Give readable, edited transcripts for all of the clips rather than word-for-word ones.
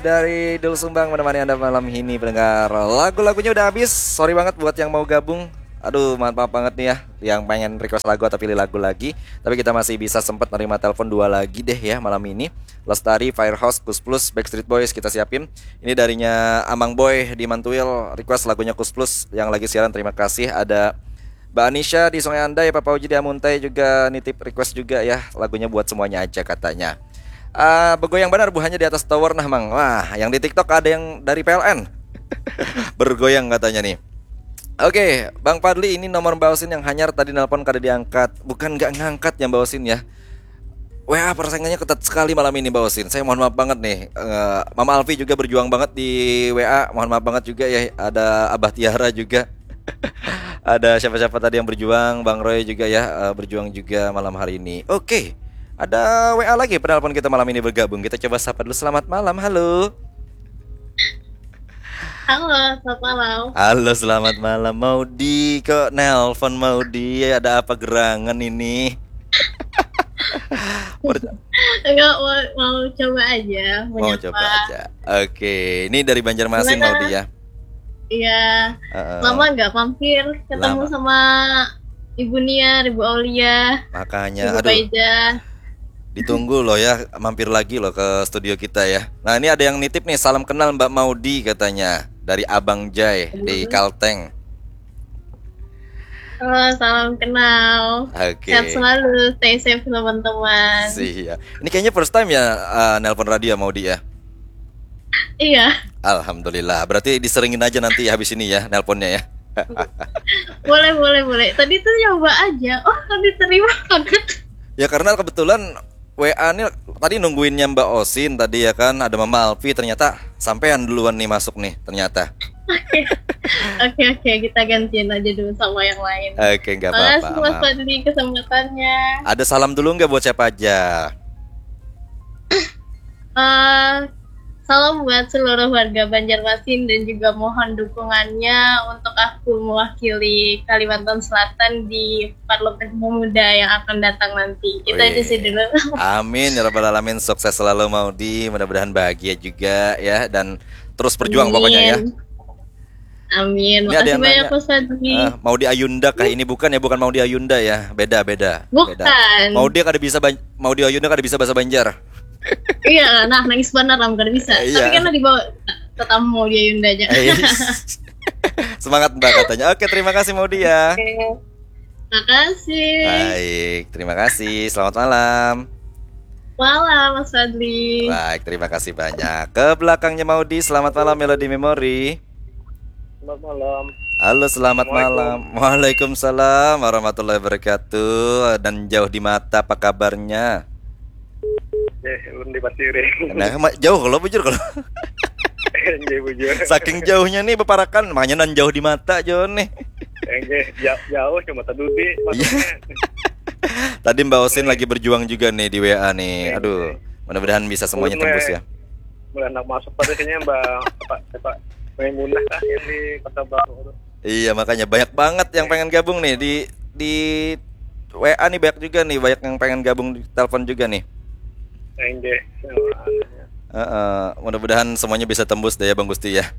Dari Dul Sumbang menemani Anda malam ini pendengar. Lagu-lagunya udah habis. Sorry banget buat yang mau gabung. Aduh, maaf banget nih ya yang pengen request lagu atau pilih lagu lagi. Tapi kita masih bisa sempat nerima telepon dua lagi deh ya malam ini. Lestari, Firehouse, Kus Plus, Backstreet Boys kita siapin. Ini darinya Amang Boy di Mantuil, request lagunya Kus Plus yang lagi siaran. Terima kasih. Ada Mbak Anisha di Sungai Andai, Papa Uji di Amuntai juga nitip request juga ya. Lagunya buat semuanya aja katanya. Bergoyang benar buahnya di atas tower. Nah mang, wah yang di TikTok ada yang dari PLN bergoyang katanya nih. Oke, Bang Padli, ini nomor Mbak Osin yang hanyar tadi nelpon kada diangkat. Bukan nggak ngangkat ya Mbak Osin ya. WA persaingannya ketat sekali malam ini Mbak Osin. Saya mohon maaf banget nih. Mama Alfi juga berjuang banget di WA. Mohon maaf banget juga ya. Ada Abah Tiara juga. Ada siapa-siapa tadi yang berjuang. Bang Roy juga ya, berjuang juga malam hari ini. Oke. Ada WA lagi penelpon kita malam ini bergabung. Kita coba sapa dulu. Selamat malam, halo. Halo, selamat malam. Halo, selamat malam. Maudi, kok nelpon Maudi? Ada apa gerangan ini? Enggak, mau coba aja. Mau coba aja. Oke, ini dari Banjarmasin Maudi ya. Iya. Lama nggak mampir ketemu Lama. sama Ibu Nia, Ibu Aulia, Makanya, Ibu aduh, Faiza. ditunggu loh ya, mampir lagi loh ke studio kita ya. Nah, ini ada yang nitip nih, salam kenal Mbak Maudi katanya dari Abang Jai di Kalteng. Salam kenal. Oke. Sehat selalu, stay safe teman-teman. Iya. Ini kayaknya first time ya nelpon radio Maudi ya. Iya, Alhamdulillah. Berarti diseringin aja nanti habis ini ya nelponnya ya. boleh. Tadi tuh nyoba aja. Oh, diterima banget. Ya karena kebetulan WA nih tadi nungguinnya Mbak Osin tadi ya kan, ada Mama Alfi, ternyata sampean duluan nih masuk nih ternyata. Oke, kita gantiin aja dulu sama yang lain. Oke, nggak apa-apa. Makasih Mas Fadli kesempatannya. Ada salam dulu nggak buat siapa aja? Salam buat seluruh warga Banjarmasin dan juga mohon dukungannya untuk aku mewakili Kalimantan Selatan di Parlemen Pemuda yang akan datang nanti. Itu aja sih dulu. Amin ya rabbal alamin, sukses selalu Maudi, mudah-mudahan bahagia juga ya dan terus berjuang pokoknya ya. Amin. Ini ada Makasih yang banyak nanya, Mas Fadli. Maudi Ayunda kah ini? Bukan ya, bukan Maudi Ayunda ya, beda. Bukan. Maudi Ayunda kada bisa bahasa Banjar. Iya, nah nangis benar lah bukan bisa. Iya. Tapi kan dibawa tetap mau dia Yunda aja. Semangat Mbak katanya. Oke, terima kasih Maudi ya. Oke. Makasih. Baik, terima kasih. Selamat malam. Malam Mas Fadli. Baik, terima kasih banyak. Ke belakangnya Maudi, selamat malam Melody Memory. Selamat malam. Halo, selamat malam. Waalaikumsalam warahmatullahi wabarakatuh. Dan jauh di mata, apa kabarnya? Ulun di Pasire. Nah, jauh kalau bujur kalau. Saking jauhnya nih beparakan, makanya nan jauh di mata Jon nih. Jauh cuma tadudi maksudnya. Tadi Mbak Osin lagi berjuang juga nih di WA nih. Aduh, mudah-mudahan bisa semuanya tembus ya. Anak masuk pada sini Pak Maimunah lah yang di Kota Baru. Iya, makanya banyak banget yang pengen gabung nih di WA nih, banyak juga nih, banyak yang pengen gabung di telepon juga nih. Mudah-mudahan semuanya bisa tembus deh ya Bang Gusti ya.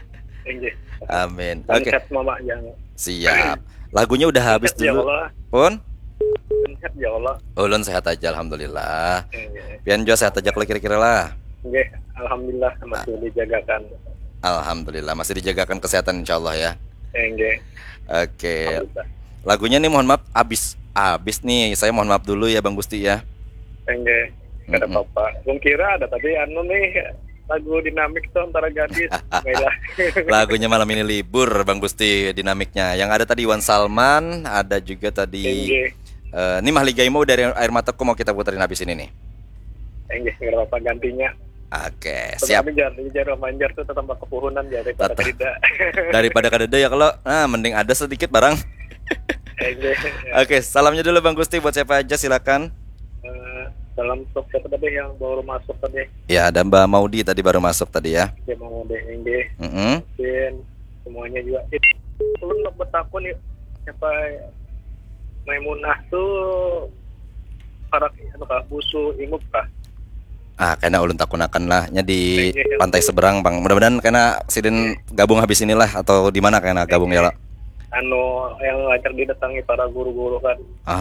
Amin. Oke. Siap. Lagunya udah habis dulu. Pun? Sehat ya Allah. Ulun sehat aja alhamdulillah. Pian jo sehat aja kira-kira lah. Alhamdulillah masih dijagakan. Alhamdulillah masih dijagakan kesehatan insyaallah ya. Oke. Lagunya nih mohon maaf habis nih. Saya mohon maaf dulu ya Bang Gusti ya. Gak ada apa-apa. Gue kira ada tadi nih lagu dinamik tuh antara gadis. Lagunya malam ini libur Bang Gusti dinamiknya. Yang ada tadi Wan Salman, ada juga tadi ini Mahligaimo dari Air Mataku mau kita puterin habis ini nih. Gak ada apa-apa gantinya. Oke, siap. Tapi jangan manjar tuh tambah kepuhunan daripada tidak. Daripada kadeda ya kalau mending ada sedikit barang. Oke, salamnya dulu Bang Gusti buat siapa aja silakan. Salam untuk siapa tadi yang baru masuk tadi? Ya, ada Mbak Maudi tadi baru masuk tadi ya. Ya Maudi dan semuanya juga. Lu nak bertakun nih siapa Maimunah tuh para busu ingup kah? Karena ulun takunakan lah nya di pantai seberang Bang. Mudah-mudahan karena Siden gabung habis inilah atau di mana karena gabung ya lah. Anu yang ngajar didatangi para guru-guru kan.